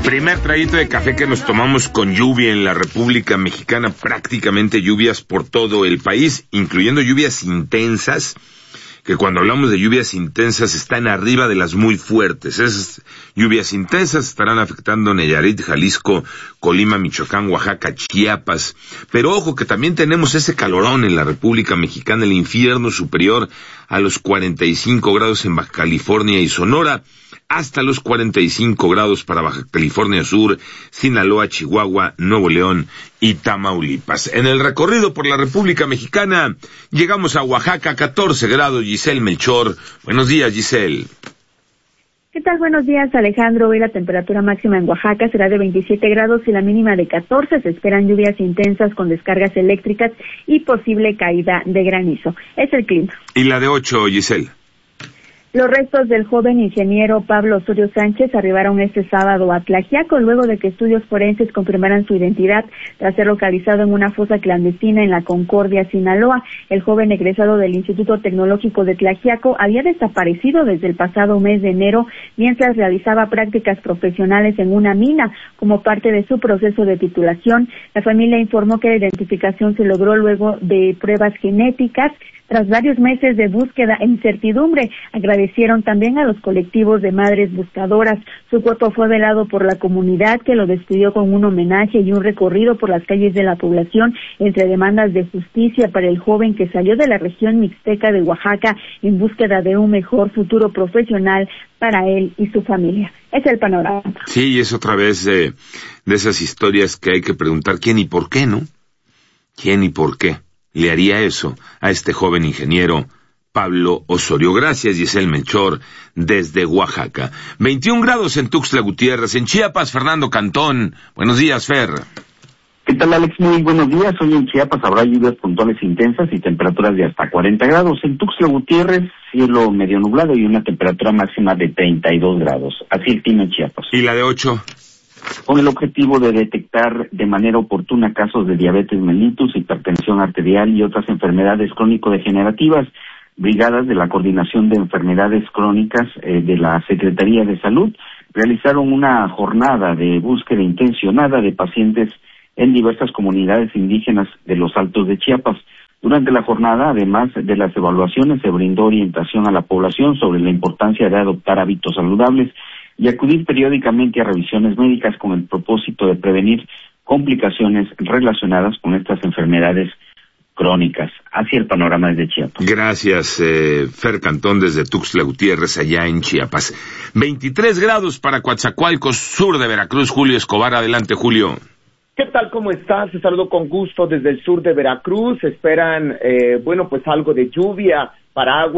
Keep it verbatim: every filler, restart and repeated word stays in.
Primer traguito de café que nos tomamos con lluvia en la República Mexicana, prácticamente lluvias por todo el país, incluyendo lluvias intensas, que cuando hablamos de lluvias intensas están arriba de las muy fuertes. Esas lluvias intensas estarán afectando Nayarit, Jalisco, Colima, Michoacán, Oaxaca, Chiapas. Pero ojo que también tenemos ese calorón en la República Mexicana, el infierno superior a los cuarenta y cinco grados en Baja California y Sonora, hasta los cuarenta y cinco grados para Baja California Sur, Sinaloa, Chihuahua, Nuevo León y Tamaulipas. En el recorrido por la República Mexicana, llegamos a Oaxaca, catorce grados, Giselle Melchor. Buenos días, Giselle. ¿Qué tal? Buenos días, Alejandro. Hoy la temperatura máxima en Oaxaca será de veintisiete grados y la mínima de catorce. Se esperan lluvias intensas con descargas eléctricas y posible caída de granizo. Es el clima. ¿Y la de ocho, Giselle? Los restos del joven ingeniero Pablo Osorio Sánchez arribaron este sábado a Tlaxiaco luego de que estudios forenses confirmaran su identidad tras ser localizado en una fosa clandestina en la Concordia, Sinaloa. El joven egresado del Instituto Tecnológico de Tlaxiaco había desaparecido desde el pasado mes de enero mientras realizaba prácticas profesionales en una mina. Como parte de su proceso de titulación, la familia informó que la identificación se logró luego de pruebas genéticas. Tras varios meses de búsqueda e incertidumbre, agradecieron también a los colectivos de madres buscadoras. Su cuerpo fue velado por la comunidad, que lo despidió con un homenaje y un recorrido por las calles de la población entre demandas de justicia para el joven que salió de la región mixteca de Oaxaca en búsqueda de un mejor futuro profesional para él y su familia. Es el panorama. Sí, es otra vez de, de esas historias que hay que preguntar quién y por qué, ¿no? ¿Quién y por qué le haría eso a este joven ingeniero Pablo Osorio? Gracias, Giselle Melchor, desde Oaxaca. veintiún grados en Tuxtla Gutiérrez. En Chiapas, Fernando Cantón. Buenos días, Fer. ¿Qué tal, Alex? Muy buenos días. Hoy en Chiapas habrá lluvias puntuales intensas y temperaturas de hasta cuarenta grados. En Tuxtla Gutiérrez, cielo medio nublado y una temperatura máxima de treinta y dos grados. Así el clima en Chiapas. ¿Y la de ocho? Con el objetivo de detectar de manera oportuna casos de diabetes mellitus, hipertensión arterial y otras enfermedades crónico-degenerativas, brigadas de la Coordinación de Enfermedades Crónicas eh, de la Secretaría de Salud realizaron una jornada de búsqueda intencionada de pacientes en diversas comunidades indígenas de los Altos de Chiapas. Durante la jornada, además de las evaluaciones, se brindó orientación a la población sobre la importancia de adoptar hábitos saludables y acudir periódicamente a revisiones médicas con el propósito de prevenir complicaciones relacionadas con estas enfermedades crónicas. Así el panorama desde Chiapas. Gracias, eh, Fer Cantón, desde Tuxtla Gutiérrez, allá en Chiapas. veintitrés grados para Coatzacoalcos, sur de Veracruz. Julio Escobar, adelante, Julio. ¿Qué tal? ¿Cómo estás? Te saludo con gusto desde el sur de Veracruz. Esperan, eh, bueno, pues algo de lluvia, paraguas.